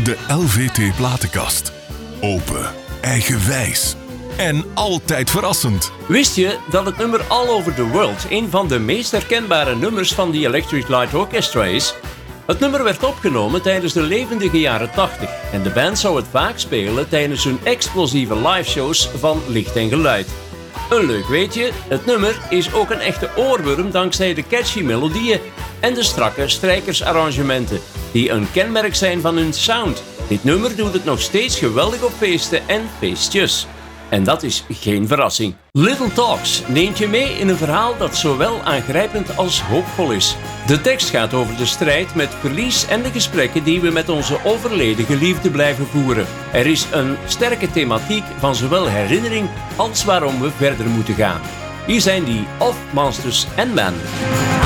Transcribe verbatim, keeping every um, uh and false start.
De L V T Platenkast. Open, eigenwijs en altijd verrassend. Wist je dat het nummer All Over The World een van de meest herkenbare nummers van The Electric Light Orchestra is? Het nummer werd opgenomen tijdens de levendige jaren tachtig en de band zou het vaak spelen tijdens hun explosieve liveshows van licht en geluid. Een leuk weetje, het nummer is ook een echte oorworm dankzij de catchy melodieën en de strakke strijkersarrangementen, die een kenmerk zijn van hun sound. Dit nummer doet het nog steeds geweldig op feesten en feestjes. En dat is geen verrassing. Little Talks neemt je mee in een verhaal dat zowel aangrijpend als hoopvol is. De tekst gaat over de strijd met verlies en de gesprekken die we met onze overleden geliefden blijven voeren. Er is een sterke thematiek van zowel herinnering als waarom we verder moeten gaan. Hier zijn die Of Monsters and Men.